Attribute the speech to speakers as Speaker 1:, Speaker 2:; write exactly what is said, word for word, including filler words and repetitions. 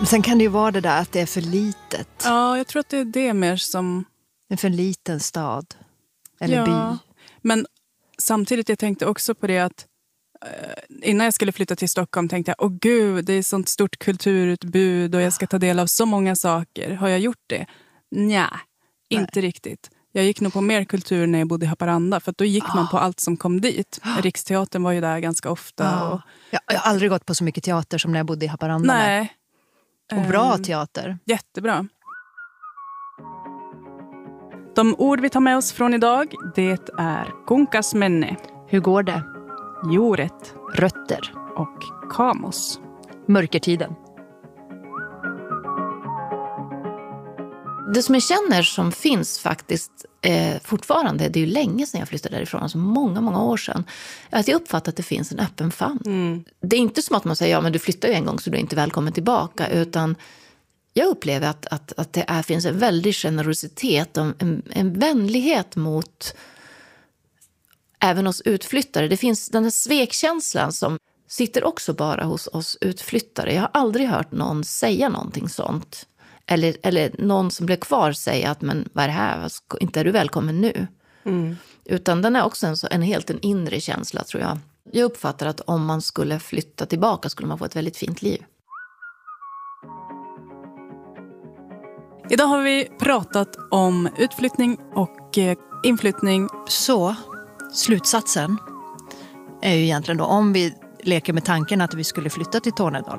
Speaker 1: Men sen kan det ju vara det där att det är för litet.
Speaker 2: Ja, jag tror att det är det mer som...
Speaker 1: En för liten stad. Eller
Speaker 2: ja,
Speaker 1: by.
Speaker 2: Men samtidigt jag tänkte också på det att eh, innan jag skulle flytta till Stockholm tänkte jag, åh gud, det är sånt stort kulturutbud och jag ska ta del av så många saker. Har jag gjort det? Nja, inte Nej. riktigt. Jag gick nog på mer kultur när jag bodde i Haparanda, för att då gick oh. man på allt som kom dit. Riksteatern var ju där ganska ofta.
Speaker 1: Oh.
Speaker 2: Och...
Speaker 1: Jag, jag har aldrig gått på så mycket teater som när jag bodde i Haparanda.
Speaker 2: Nej.
Speaker 1: Och bra teater.
Speaker 2: Jättebra. De ord vi tar med oss från idag, det är kunkasmenne.
Speaker 1: Hur går det?
Speaker 2: Juret.
Speaker 1: Rötter.
Speaker 2: Och kamos.
Speaker 1: Mörkertiden.
Speaker 3: Det som jag känner som finns faktiskt eh, fortfarande, det är ju länge sedan jag flyttade därifrån, alltså många, många år sedan, att jag uppfattar att det finns en öppen famn. Mm. Det är inte som att man säger, ja men du flyttar ju en gång så du är inte välkommen tillbaka, utan jag upplever att, att, att det är, finns en väldig generositet och en, en vänlighet mot även oss utflyttare. Det finns den här svekkänslan som sitter också bara hos oss utflyttare. Jag har aldrig hört någon säga någonting sånt. Eller, eller någon som blev kvar säga att men vad är det här? Inte är du välkommen nu. Mm. Utan den är också en, en helt en inre känsla, tror jag. Jag uppfattar att om man skulle flytta tillbaka skulle man få ett väldigt fint liv.
Speaker 2: Idag har vi pratat om utflyttning och inflyttning.
Speaker 1: Så slutsatsen är ju egentligen då, om vi leker med tanken att vi skulle flytta till Tornedalen,